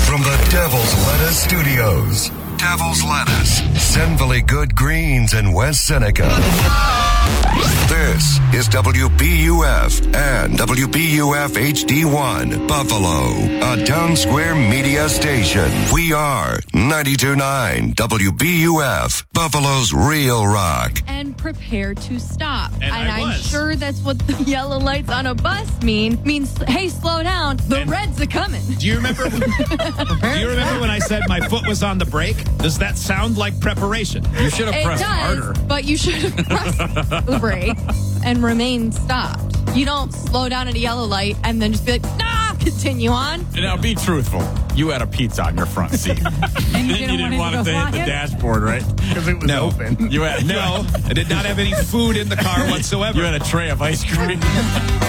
From the Devil's Lettuce Studios. Devil's Lettuce. Sinfully Good Greens in West Seneca. This is WBUF and WBUF HD1, Buffalo, a Town Square media station. We are 92.9 WBUF, Buffalo's Real Rock. And prepare to stop. And I'm sure that's what the yellow lights on a bus means, hey, slow down, the reds are coming. Do you remember when I said my foot was on the brake? Does that sound like preparation? You should have It pressed does, harder. but you should have pressed the brake and remain stopped. You don't slow down at a yellow light and then just be like, nah, continue on. Now, be truthful. You had a pizza on your front seat. And you didn't want it to hit the fly? dashboard, right? Because it was open. No, I did not have any food in the car whatsoever. You had a tray of ice cream.